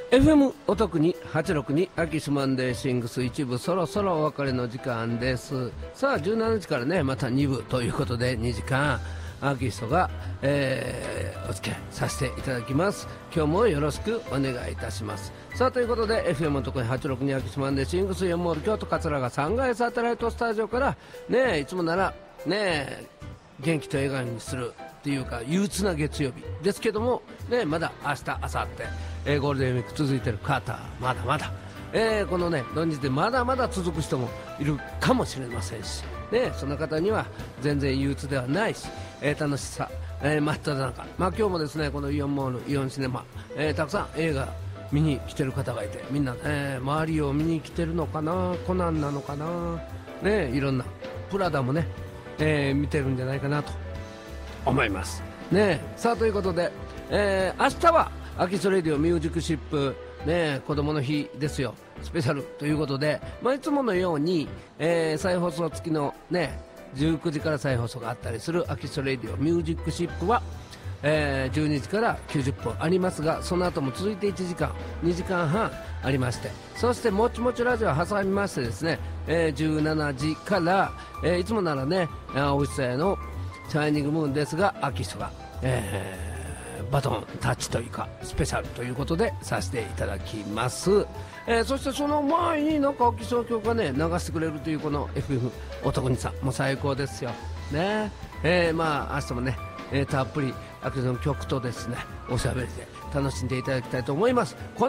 FM お得に862アキスマンデーシングス一部そろそろお別れの時間です。さあ17時からねまた2部ということで2時間アーティストが、お付き合いさせていただきます。今日もよろしくお願いいたします。さあということで FM お得に862アキスマンデーシングス4モール京都桂が3階サテライトスタジオからねいつもならね元気と笑顔にするっていうか憂鬱な月曜日ですけども、ね、まだ明日明後日、ゴールデンウィーク続いてる方まだまだ、このね土日でまだまだ続く人もいるかもしれませんし、ね、その方には全然憂鬱ではないし、楽しさ、真っ只中、今日もですねこのイオンモールイオンシネマ、たくさん映画見に来てる方がいてみんな、周りを見に来てるのかな、コナンなのかな、ね、いろんなプラダもね、見てるんじゃないかなと思いますね。さあということで、明日はアキスレディオミュージックシップ、ね、子供の日ですよ、スペシャルということで、いつものように、再放送付きのね19時から再放送があったりするアキスレディオミュージックシップは、12時から90分ありますが、その後も続いて1時間2時間半ありまして、そしてもちもちラジオを挟みましてですね、17時から、いつもならね青石屋のシャイニングムーンですがアキスが、バトンタッチというかスペシャルということでさせていただきます。そしてその前になんかアキスの曲がね流してくれるというこの FF おとくにさんもう最高ですよね。明日もね、たっぷりアキスの曲とですねおしゃべりで楽しんでいただきたいと思います。